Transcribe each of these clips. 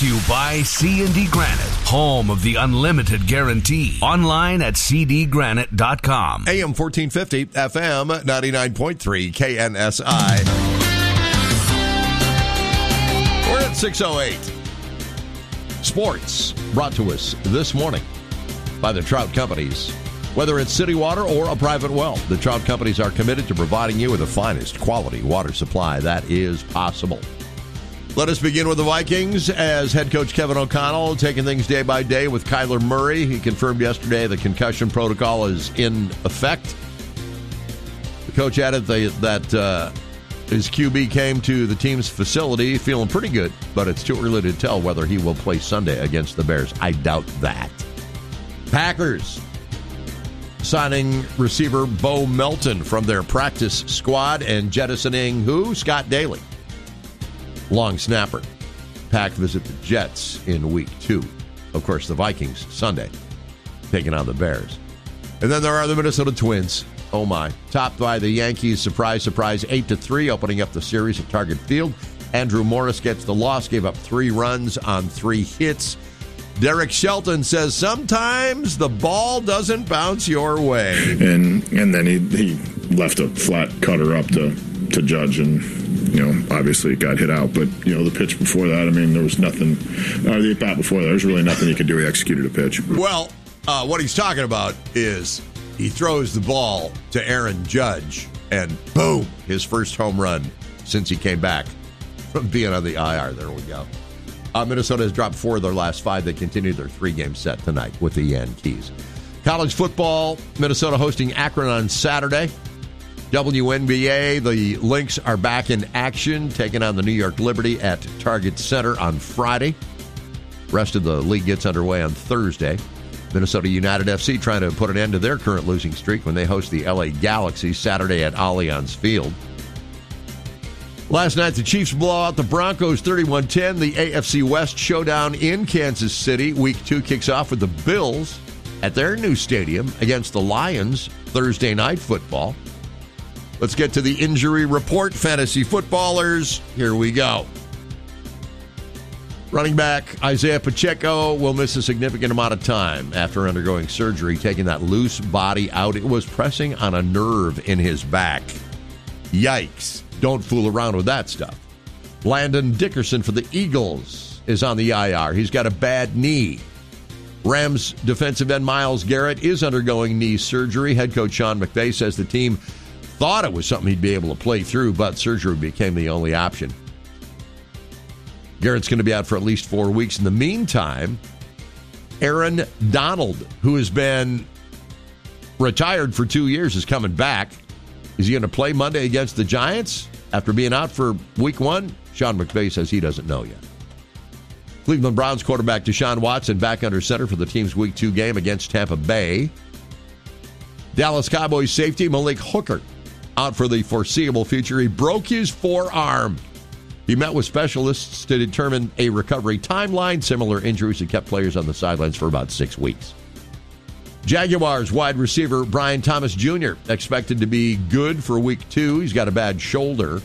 to you by C&D Granite, home of the unlimited guarantee. Online at cdgranite.com. AM 1450, FM 99.3, KNSI. We're at 6:08. Sports brought to us this morning by the Trout Companies. Whether it's city water or a private well, the Trout Companies are committed to providing you with the finest quality water supply that is possible. Let us begin with the Vikings as head coach Kevin O'Connell taking things day by day with Kyler Murray. He confirmed yesterday the concussion protocol is in effect. The coach added that his QB came to the team's facility feeling pretty good, but it's too early to tell whether he will play Sunday against the Bears. I doubt that. Packers signing receiver Bo Melton from their practice squad and jettisoning who? Scott Daly. Long snapper. Pack visit the Jets in week 2. Of course, the Vikings Sunday taking on the Bears. And then there are the Minnesota Twins. Oh my. Topped by the Yankees, surprise, 8-3, opening up the series at Target Field. Andrew Morris gets the loss, gave up 3 runs on 3 hits. Derek Shelton says sometimes the ball doesn't bounce your way. And then he left a flat cutter up to Judge, and obviously it got hit out. But the pitch before that, there was nothing. The at bat before that, there was really nothing he could do. He executed a pitch. Well, what he's talking about is he throws the ball to Aaron Judge, and boom, his first home run since he came back from being on the IR. There we go. Minnesota has dropped 4 of their last 5. They continue their 3-game set tonight with the Yankees. College football, Minnesota hosting Akron on Saturday. WNBA, the Lynx are back in action, taking on the New York Liberty at Target Center on Friday. Rest of the league gets underway on Thursday. Minnesota United FC trying to put an end to their current losing streak when they host the LA Galaxy Saturday at Allianz Field. Last night, the Chiefs blow out the Broncos 31-10. The AFC West showdown in Kansas City. Week 2 kicks off with the Bills at their new stadium against the Lions Thursday night football. Let's get to the injury report. Fantasy footballers, here we go. Running back Isaiah Pacheco will miss a significant amount of time after undergoing surgery, taking that loose body out. It was pressing on a nerve in his back. Yikes. Don't fool around with that stuff. Landon Dickerson for the Eagles is on the IR. He's got a bad knee. Rams defensive end Myles Garrett is undergoing knee surgery. Head coach Sean McVay says the team thought it was something he'd be able to play through, but surgery became the only option. Garrett's going to be out for at least 4 weeks. In the meantime, Aaron Donald, who has been retired for 2 years, is coming back. Is he going to play Monday against the Giants after being out for week 1? Sean McVay says he doesn't know yet. Cleveland Browns quarterback Deshaun Watson back under center for the team's week 2 game against Tampa Bay. Dallas Cowboys safety Malik Hooker out for the foreseeable future. He broke his forearm. He met with specialists to determine a recovery timeline. Similar injuries that kept players on the sidelines for about 6 weeks. Jaguars wide receiver Brian Thomas Jr. expected to be good for week 2. He's got a bad shoulder.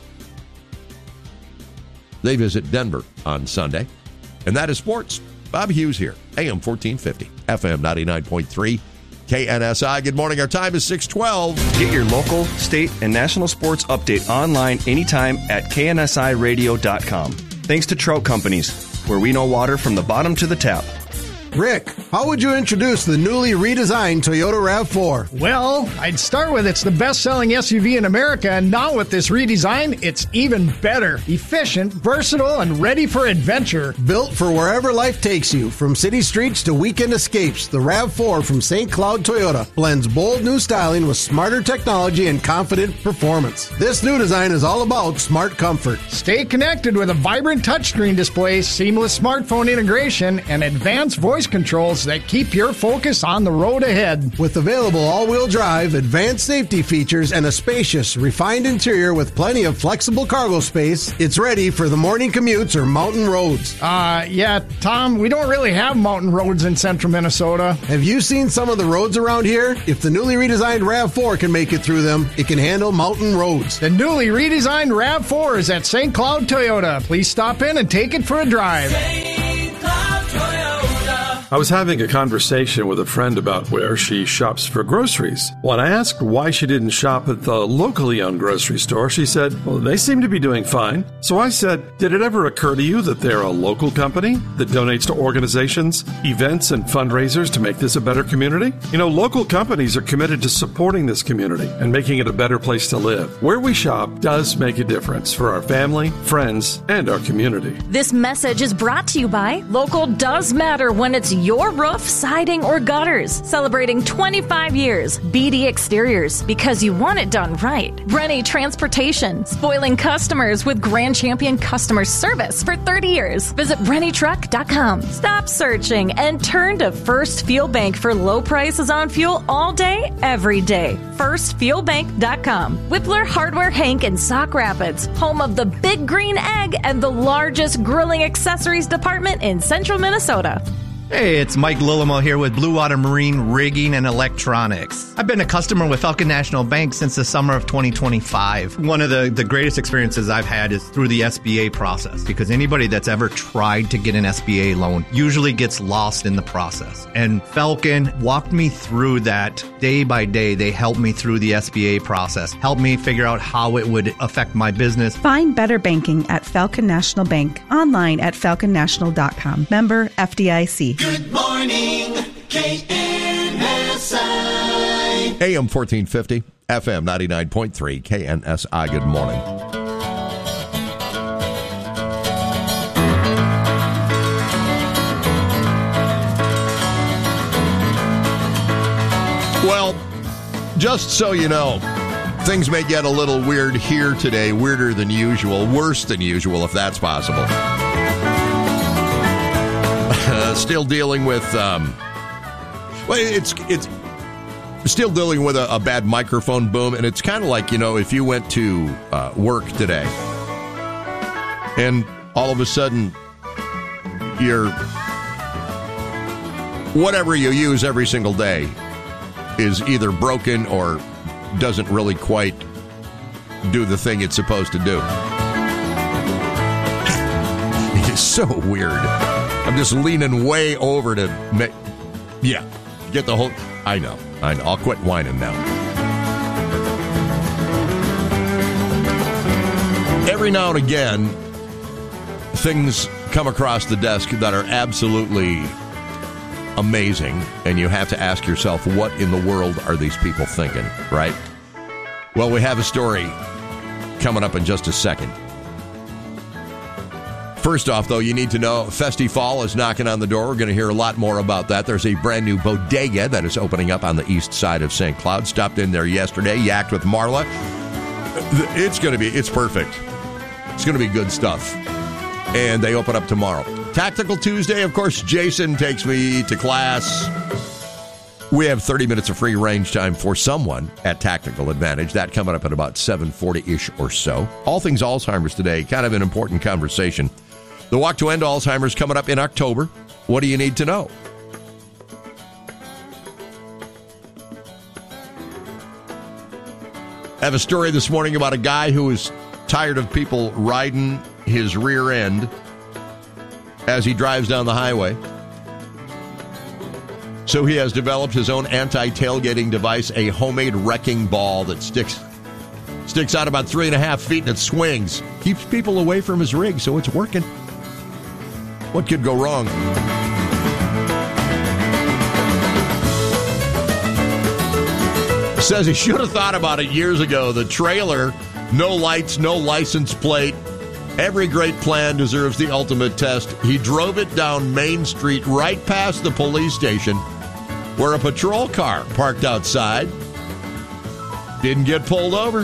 They visit Denver on Sunday. And that is sports. Bob Hughes here, AM 1450, FM 99.3, KNSI. Good morning. Our time is 6:12. Get your local, state, and national sports update online anytime at knsiradio.com. Thanks to Trout Companies, where we know water from the bottom to the tap. Rick, how would you introduce the newly redesigned Toyota RAV4? Well, I'd start with it's the best-selling SUV in America, and now with this redesign, it's even better. Efficient, versatile, and ready for adventure. Built for wherever life takes you, from city streets to weekend escapes, the RAV4 from St. Cloud Toyota blends bold new styling with smarter technology and confident performance. This new design is all about smart comfort. Stay connected with a vibrant touchscreen display, seamless smartphone integration, and advanced voice controls that keep your focus on the road ahead. With available all-wheel drive, advanced safety features, and a spacious, refined interior with plenty of flexible cargo space, it's ready for the morning commutes or mountain roads. Yeah, Tom, we don't really have mountain roads in central Minnesota. Have you seen some of the roads around here? If the newly redesigned RAV4 can make it through them, it can handle mountain roads. The newly redesigned RAV4 is at St. Cloud Toyota. Please stop in and take it for a drive. I was having a conversation with a friend about where she shops for groceries. When I asked why she didn't shop at the locally owned grocery store, she said, well, they seem to be doing fine. So I said, did it ever occur to you that they're a local company that donates to organizations, events, and fundraisers to make this a better community? You know, local companies are committed to supporting this community and making it a better place to live. Where we shop does make a difference for our family, friends, and our community. This message is brought to you by Local Does Matter when it's your roof, siding, or gutters. Celebrating 25 years. BD Exteriors, because you want it done right. Rennie Transportation, spoiling customers with Grand Champion customer service for 30 years. Visit RennieTruck.com. Stop searching and turn to First Fuel Bank for low prices on fuel all day, every day. FirstFuelBank.com. Whippler Hardware Hank in Sauk Rapids, home of the Big Green Egg and the largest grilling accessories department in central Minnesota. Hey, it's Mike Lillimo here with Blue Water Marine Rigging and Electronics. I've been a customer with Falcon National Bank since the summer of 2025. One of the greatest experiences I've had is through the SBA process, because anybody that's ever tried to get an SBA loan usually gets lost in the process. And Falcon walked me through that day by day. They helped me through the SBA process, helped me figure out how it would affect my business. Find better banking at Falcon National Bank. Online at falconnational.com. Member FDIC. Good morning, KNSI. AM 1450, FM 99.3, KNSI. Good morning. Well, just so you know, things may get a little weird here today, weirder than usual, worse than usual, if that's possible. Still dealing with, it's still dealing with a bad microphone boom, and it's kind of like, you know, if you went to work today, and all of a sudden, your whatever you use every single day is either broken or doesn't really quite do the thing it's supposed to do. It's so weird. I'm just leaning way over to, get the whole, I know. I'll quit whining now. Every now and again, things come across the desk that are absolutely amazing, and you have to ask yourself, what in the world are these people thinking, right? Well, we have a story coming up in just a second. First off, though, you need to know Festifall is knocking on the door. We're going to hear a lot more about that. There's a brand new bodega that is opening up on the east side of St. Cloud. Stopped in there yesterday, yacked with Marla. It's perfect. It's going to be good stuff. And they open up tomorrow. Tactical Tuesday, of course, Jason takes me to class. We have 30 minutes of free range time for someone at Tactical Advantage. That coming up at about 7:40-ish or so. All things Alzheimer's today, kind of an important conversation. The Walk to End Alzheimer's coming up in October. What do you need to know? I have a story this morning about a guy who is tired of people riding his rear end as he drives down the highway. So he has developed his own anti-tailgating device, a homemade wrecking ball that sticks out about 3.5 feet and it swings. Keeps people away from his rig, so it's working. What could go wrong? Says he should have thought about it years ago. The trailer, no lights, no license plate. Every great plan deserves the ultimate test. He drove it down Main Street right past the police station where a patrol car parked outside. Didn't get pulled over.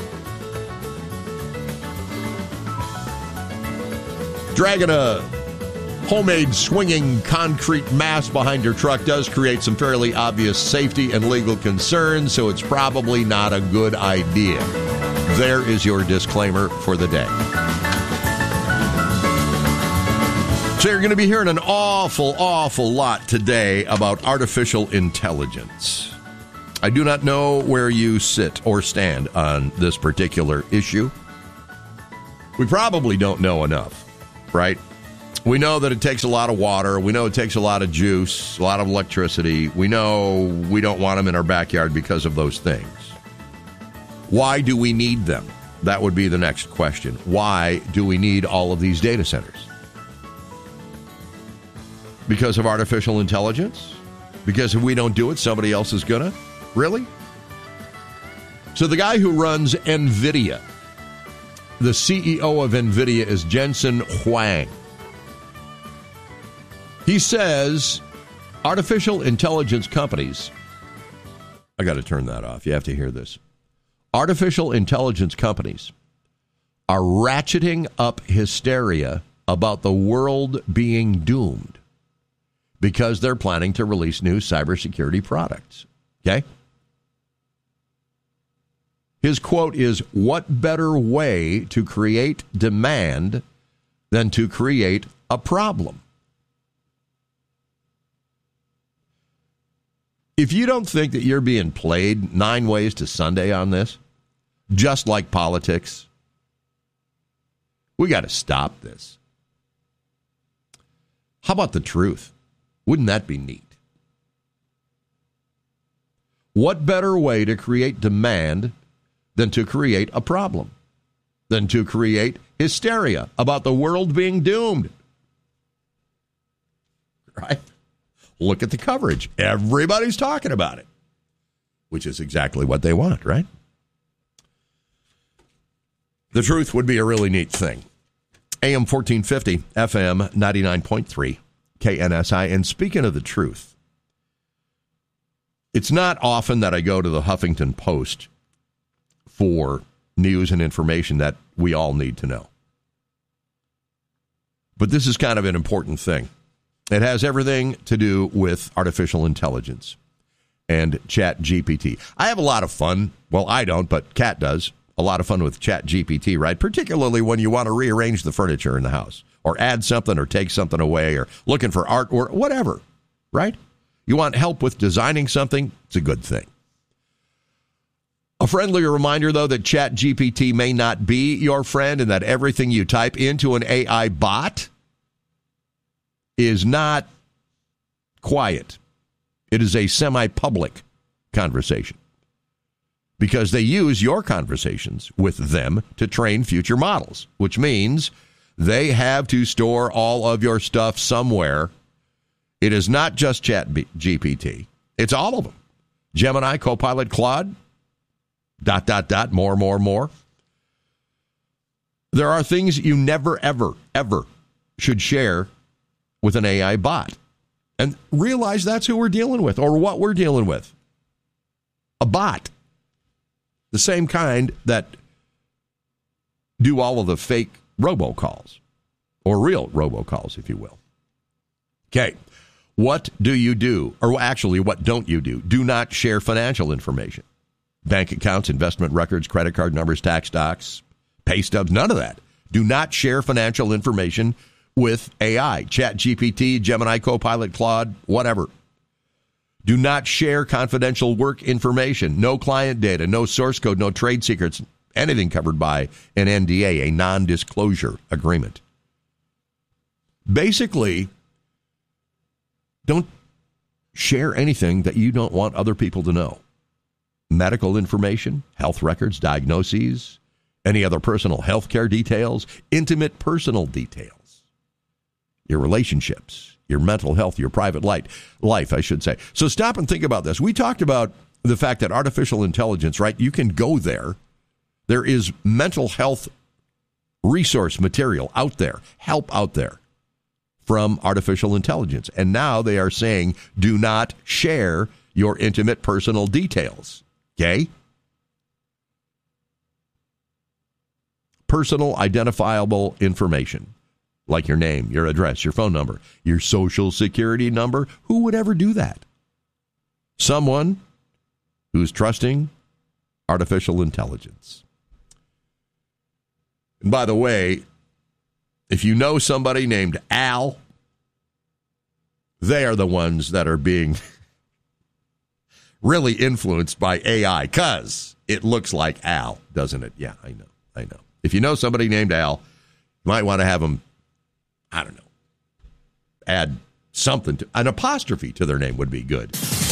Dragging a homemade swinging concrete mass behind your truck does create some fairly obvious safety and legal concerns, so it's probably not a good idea. There is your disclaimer for the day. So you're going to be hearing an awful lot today about artificial intelligence. I do not know where you sit or stand on this particular issue. We probably don't know enough, right? We know that it takes a lot of water. We know it takes a lot of juice, a lot of electricity. We know we don't want them in our backyard because of those things. Why do we need them? That would be the next question. Why do we need all of these data centers? Because of artificial intelligence? Because if we don't do it, somebody else is gonna? Really? So the guy who runs NVIDIA, the CEO of NVIDIA is Jensen Huang. He says artificial intelligence companies, I got to turn that off. You have to hear this. Artificial intelligence companies are ratcheting up hysteria about the world being doomed because they're planning to release new cybersecurity products. Okay? His quote is, "What better way to create demand than to create a problem?" If you don't think that you're being played 9 ways to Sunday on this, just like politics, we got to stop this. How about the truth? Wouldn't that be neat? What better way to create demand than to create a problem, than to create hysteria about the world being doomed? Right? Look at the coverage. Everybody's talking about it, which is exactly what they want, right? The truth would be a really neat thing. AM 1450, FM 99.3, KNSI. And speaking of the truth, it's not often that I go to the Huffington Post for news and information that we all need to know. But this is kind of an important thing. It has everything to do with artificial intelligence and ChatGPT. I have a lot of fun. Well, I don't, but Kat does. A lot of fun with ChatGPT, right? Particularly when you want to rearrange the furniture in the house or add something or take something away or looking for art or whatever, right? You want help with designing something, it's a good thing. A friendly reminder, though, that ChatGPT may not be your friend and that everything you type into an AI bot is not quiet. It is a semi-public conversation because they use your conversations with them to train future models, which means they have to store all of your stuff somewhere. It is not just ChatGPT. It's all of them. Gemini, Copilot, Claude, ... more. There are things you never, ever, ever should share with an AI bot. And realize that's who we're dealing with or what we're dealing with. A bot. The same kind that do all of the fake robocalls or real robocalls, if you will. Okay. What do you do? Or actually, what don't you do? Do not share financial information. Bank accounts, investment records, credit card numbers, tax docs, pay stubs, none of that. Do not share financial information with AI, ChatGPT, Gemini, Copilot, Claude, whatever. Do not share confidential work information, no client data, no source code, no trade secrets, anything covered by an NDA, a non-disclosure agreement. Basically, don't share anything that you don't want other people to know. Medical information, health records, diagnoses, any other personal health care details, intimate personal details. Your relationships, your mental health, your private life, I should say. So stop and think about this. We talked about the fact that artificial intelligence, right? You can go there. There is mental health resource material out there, help out there from artificial intelligence. And now they are saying, do not share your intimate personal details. Okay? Personal identifiable information. Like your name, your address, your phone number, your social security number. Who would ever do that? Someone who's trusting artificial intelligence. And by the way, if you know somebody named Al, they are the ones that are being really influenced by AI because it looks like Al, doesn't it? Yeah, I know. If you know somebody named Al, you might want to have them, I don't know, add something to an apostrophe to their name would be good.